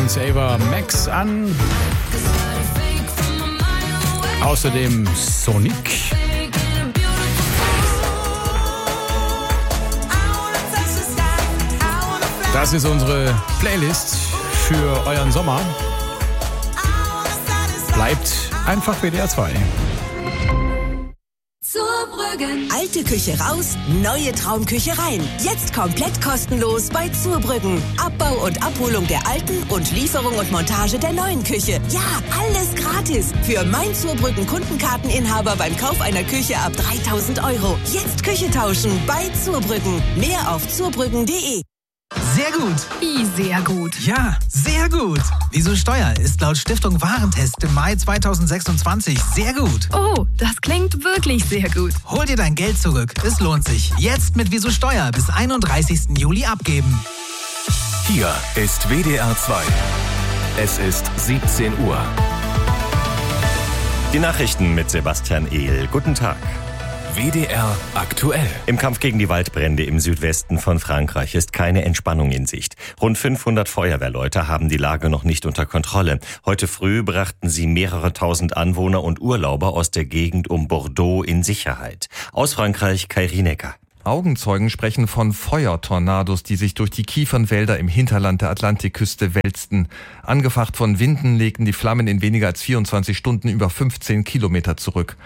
Screensaver Max an. Außerdem Sonic. Das ist unsere Playlist für euren Sommer. Bleibt einfach WDR 2. Zurbrüggen. Alte Küche raus, neue Traumküche rein. Jetzt komplett kostenlos bei Zurbrüggen. Abbau und Abholung der alten und Lieferung und Montage der neuen Küche. Ja, alles gratis. Für mein Zurbrüggen Kundenkarteninhaber beim Kauf einer Küche ab 3.000 €. Jetzt Küche tauschen bei Zurbrüggen. Mehr auf zurbrüggen.de. Sehr gut. Wie sehr gut? Ja, sehr gut. Wieso Steuer ist laut Stiftung Warentest im Mai 2026 sehr gut. Oh, das klingt wirklich sehr gut. Hol dir dein Geld zurück. Es lohnt sich. Jetzt mit Wieso Steuer bis 31. Juli abgeben. Hier ist WDR 2. Es ist 17 Uhr. Die Nachrichten mit Sebastian Ehl. Guten Tag. WDR aktuell. Im Kampf gegen die Waldbrände im Südwesten von Frankreich ist keine Entspannung in Sicht. Rund 500 Feuerwehrleute haben die Lage noch nicht unter Kontrolle. Heute früh brachten sie mehrere tausend Anwohner und Urlauber aus der Gegend um Bordeaux in Sicherheit. Aus Frankreich, Kai Rienecker. Augenzeugen sprechen von Feuertornados, die sich durch die Kiefernwälder im Hinterland der Atlantikküste wälzten. Angefacht von Winden legten die Flammen in weniger als 24 Stunden über 15 Kilometer zurück.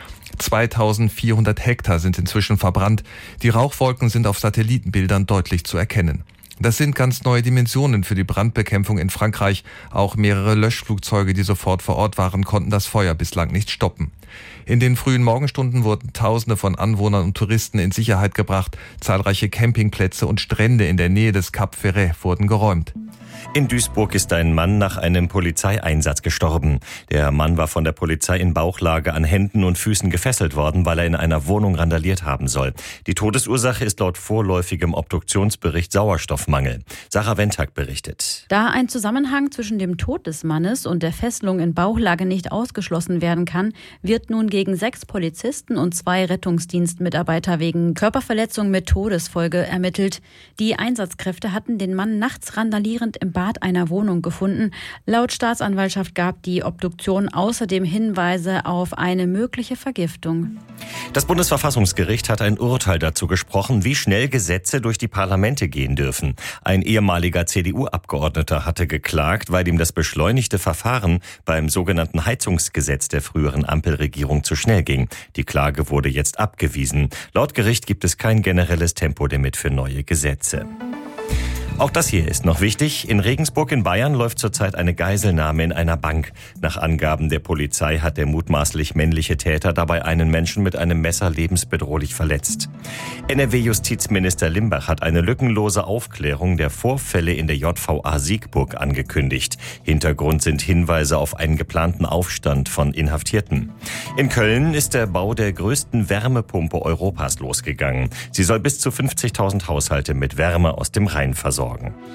2400 Hektar sind inzwischen verbrannt. Die Rauchwolken sind auf Satellitenbildern deutlich zu erkennen. Das sind ganz neue Dimensionen für die Brandbekämpfung in Frankreich. Auch mehrere Löschflugzeuge, die sofort vor Ort waren, konnten das Feuer bislang nicht stoppen. In den frühen Morgenstunden wurden Tausende von Anwohnern und Touristen in Sicherheit gebracht. Zahlreiche Campingplätze und Strände in der Nähe des Cap Ferret wurden geräumt. In Duisburg ist ein Mann nach einem Polizeieinsatz gestorben. Der Mann war von der Polizei in Bauchlage an Händen und Füßen gefesselt worden, weil er in einer Wohnung randaliert haben soll. Die Todesursache ist laut vorläufigem Obduktionsbericht Sauerstoffmangel. Sarah Wendtag berichtet. Da ein Zusammenhang zwischen dem Tod des Mannes und der Fesselung in Bauchlage nicht ausgeschlossen werden kann, wird nun gegen 6 Polizisten und 2 Rettungsdienstmitarbeiter wegen Körperverletzung mit Todesfolge ermittelt. Die Einsatzkräfte hatten den Mann nachts randalierend im Bad einer Wohnung gefunden. Laut Staatsanwaltschaft gab die Obduktion außerdem Hinweise auf eine mögliche Vergiftung. Das Bundesverfassungsgericht hat ein Urteil dazu gesprochen, wie schnell Gesetze durch die Parlamente gehen dürfen. Ein ehemaliger CDU-Abgeordneter hatte geklagt, weil ihm das beschleunigte Verfahren beim sogenannten Heizungsgesetz der früheren Ampelregierung zu schnell ging. Die Klage wurde jetzt abgewiesen. Laut Gericht gibt es kein generelles Tempolimit für neue Gesetze. Auch das hier ist noch wichtig. In Regensburg in Bayern läuft zurzeit eine Geiselnahme in einer Bank. Nach Angaben der Polizei hat der mutmaßlich männliche Täter dabei einen Menschen mit einem Messer lebensbedrohlich verletzt. NRW-Justizminister Limbach hat eine lückenlose Aufklärung der Vorfälle in der JVA Siegburg angekündigt. Hintergrund sind Hinweise auf einen geplanten Aufstand von Inhaftierten. In Köln ist der Bau der größten Wärmepumpe Europas losgegangen. Sie soll bis zu 50.000 Haushalte mit Wärme aus dem Rhein versorgen.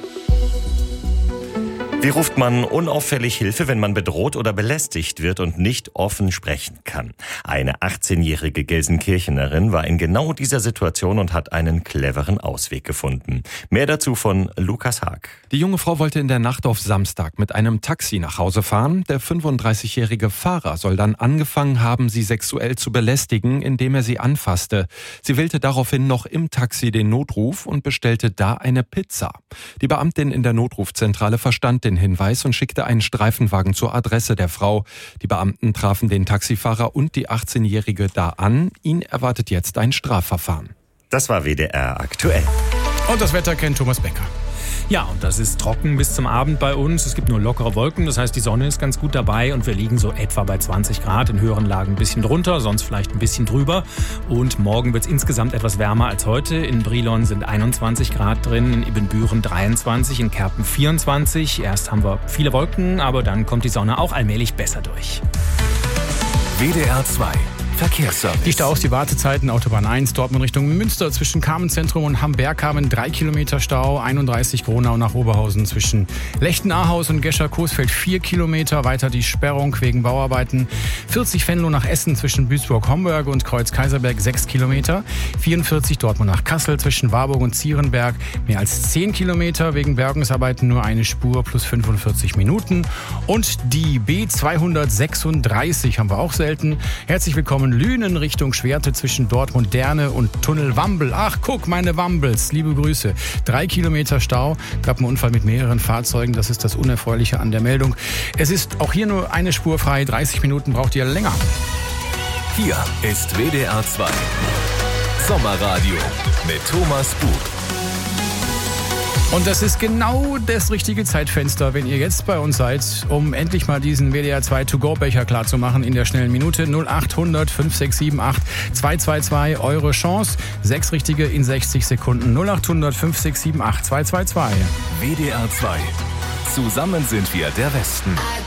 Wie ruft man unauffällig Hilfe, wenn man bedroht oder belästigt wird und nicht offen sprechen kann? Eine 18-jährige Gelsenkirchenerin war in genau dieser Situation und hat einen cleveren Ausweg gefunden. Mehr dazu von Lukas Haag. Die junge Frau wollte in der Nacht auf Samstag mit einem Taxi nach Hause fahren. Der 35-jährige Fahrer soll dann angefangen haben, sie sexuell zu belästigen, indem er sie anfasste. Sie wählte daraufhin noch im Taxi den Notruf und bestellte da eine Pizza. Die Beamtin in der Notrufzentrale verstand den Hinweis und schickte einen Streifenwagen zur Adresse der Frau. Die Beamten trafen den Taxifahrer und die 18-Jährige da an. Ihn erwartet jetzt ein Strafverfahren. Das war WDR aktuell. Und das Wetter kennt Thomas Becker. Ja, und das ist trocken bis zum Abend bei uns. Es gibt nur lockere Wolken, das heißt, die Sonne ist ganz gut dabei und wir liegen so etwa bei 20 Grad, in höheren Lagen ein bisschen drunter, sonst vielleicht ein bisschen drüber. Und morgen wird es insgesamt etwas wärmer als heute. In Brilon sind 21 Grad drin, in Ibbenbüren 23, in Kerpen 24. Erst haben wir viele Wolken, aber dann kommt die Sonne auch allmählich besser durch. WDR 2. Verkehrsservice. Die Staus, die Wartezeiten, Autobahn 1, Dortmund Richtung Münster zwischen Kamenszentrum und Hamm-Bergkamen, 3 Kilometer Stau, 31 Gronau nach Oberhausen zwischen Lechten-Ahaus und Gescher-Coesfeld 4 Kilometer, weiter die Sperrung wegen Bauarbeiten, 40 Venlo nach Essen zwischen Duisburg-Homburg und Kreuz-Kaiserberg 6 Kilometer, 44 Dortmund nach Kassel zwischen Warburg und Zierenberg, mehr als 10 Kilometer wegen Bergungsarbeiten, nur eine Spur plus 45 Minuten und die B236 haben wir auch selten. Herzlich willkommen Lünen Richtung Schwerte zwischen Dortmund-Derne und Tunnel Wambel. Ach, guck, meine Wambels, liebe Grüße. 3 Kilometer Stau, gab einen Unfall mit mehreren Fahrzeugen, das ist das Unerfreuliche an der Meldung. Es ist auch hier nur eine Spur frei, 30 Minuten braucht ihr länger. Hier ist WDR 2 Sommerradio mit Thomas Buch. Und das ist genau das richtige Zeitfenster, wenn ihr jetzt bei uns seid, um endlich mal diesen WDR 2 To-Go-Becher klarzumachen in der schnellen Minute. 0800 5678 222, eure Chance. 6 richtige in 60 Sekunden. 0800 5678 222. WDR 2. Zusammen sind wir der Westen.